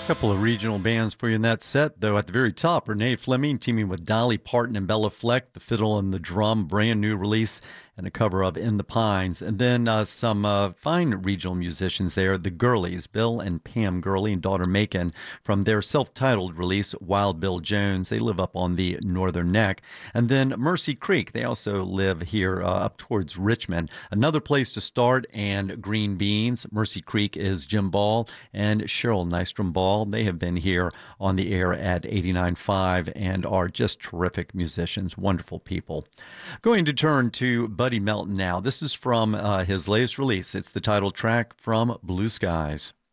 Couple of regional bands for you in that set, though. At the very top, Renee Fleming teaming with Dolly Parton and Bella Fleck, the fiddle and the drum, brand new release, and a cover of In the Pines. And then some fine regional musicians there, the Gurleys, Bill and Pam Gurley and daughter Macon, from their self-titled release, Wild Bill Jones. They live up on the Northern Neck. And then Mercy Creek, they also live here up towards Richmond. Another place to start, and Green Beans. Mercy Creek is Jim Ball and Cheryl Nystrom Ball. They have been here on the air at 89.5 and are just terrific musicians, wonderful people. Going to turn to Buddy Melton now. This is from his latest release. It's the title track from Blue Skies.